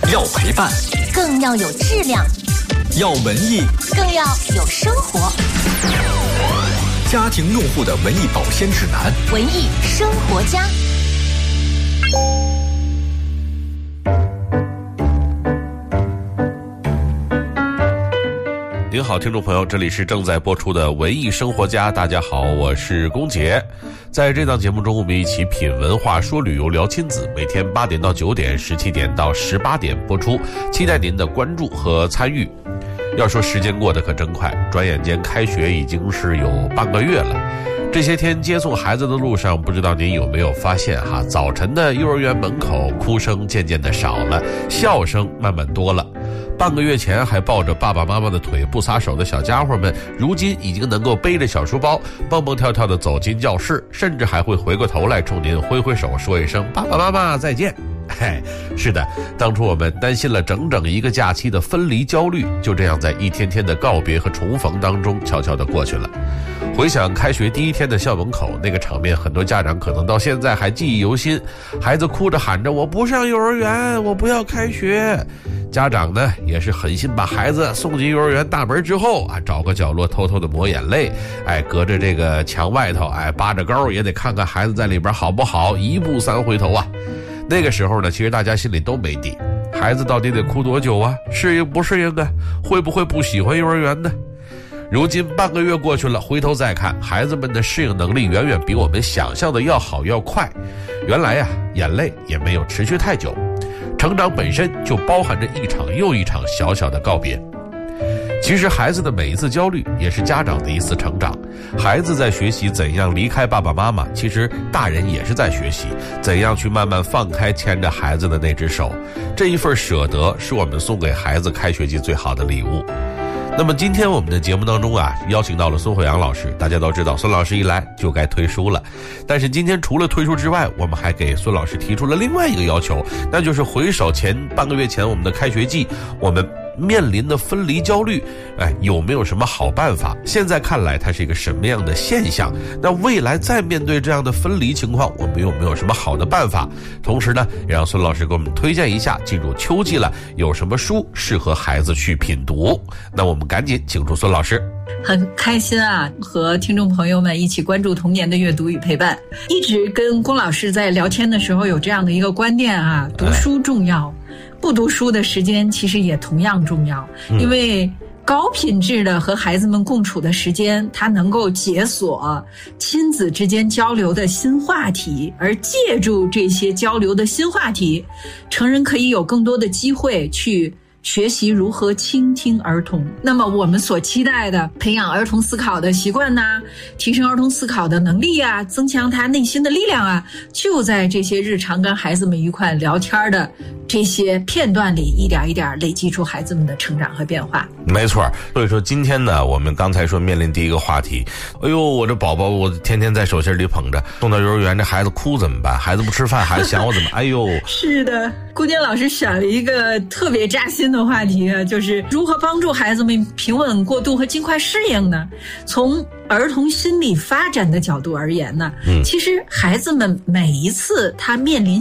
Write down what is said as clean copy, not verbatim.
要陪伴， 更要有质量； 要文艺， 更要有生活。 家庭用户的文艺保鲜指南， 文艺生活家。 您好，听众朋友，这里是正在播出的文艺生活家。大家好，我是龚杰。在这档节目中，我们一起品文化、说旅游、聊亲子，每天8点到9点，17点到18点播出，期待您的关注和参与。要说时间过得可真快，转眼间开学已经是有半个月了。这些天接送孩子的路上，不知道您有没有发现早晨的幼儿园门口哭声渐渐的少了，笑声慢慢多了。半个月前还抱着爸爸妈妈的腿不撒手的小家伙们，如今已经能够背着小书包蹦蹦跳跳的走进教室，甚至还会回过头来冲您挥挥手，说一声爸爸妈妈再见。是的，当初我们担心了整整一个假期的分离焦虑，就这样在一天天的告别和重逢当中悄悄地过去了。回想开学第一天的校门口那个场面，很多家长可能到现在还记忆犹新。孩子哭着喊着我不上幼儿园，我不要开学。家长呢也是狠心把孩子送进幼儿园大门之后找个角落偷偷的抹眼泪，隔着这个墙外头扒着高也得看看孩子在里边好不好，一步3回头啊。那个时候呢，其实大家心里都没底，孩子到底得哭多久啊？适应不适应啊？会不会不喜欢幼儿园呢？如今半个月过去了，回头再看，孩子们的适应能力远远比我们想象的要好要快。原来眼泪也没有持续太久，成长本身就包含着一场又一场小小的告别。其实孩子的每一次焦虑也是家长的一次成长。孩子在学习怎样离开爸爸妈妈，其实大人也是在学习怎样去慢慢放开牵着孩子的那只手。这一份舍得是我们送给孩子开学季最好的礼物。那么今天我们的节目当中邀请到了孙慧阳老师。大家都知道孙老师一来就该推书了，但是今天除了推书之外，我们还给孙老师提出了另外一个要求，那就是回首半个月前我们的开学季，我们面临的分离焦虑，有没有什么好办法？现在看来它是一个什么样的现象？那未来再面对这样的分离情况，我们有没有什么好的办法？同时呢，也让孙老师给我们推荐一下，进入秋季了，有什么书适合孩子去品读？那我们赶紧请出孙老师。 很开心和听众朋友们一起关注童年的阅读与陪伴。一直跟龚老师在聊天的时候有这样的一个观念读书重要，不读书的时间其实也同样重要，因为高品质的和孩子们共处的时间，它能够解锁亲子之间交流的新话题，而借助这些交流的新话题，成人可以有更多的机会去学习如何倾听儿童。那么我们所期待的培养儿童思考的习惯提升儿童思考的能力增强他内心的力量就在这些日常跟孩子们一块聊天的这些片段里，一点一点累积出孩子们的成长和变化。 没错，所以说今天呢，我们刚才说面临第一个话题，我这宝宝我天天在手心里捧着，送到幼儿园这孩子哭怎么办？孩子不吃饭还想我怎么是的，龚坚老师选了一个特别扎心的话题就是如何帮助孩子们平稳过渡和尽快适应呢？从儿童心理发展的角度而言呢，其实孩子们每一次他面临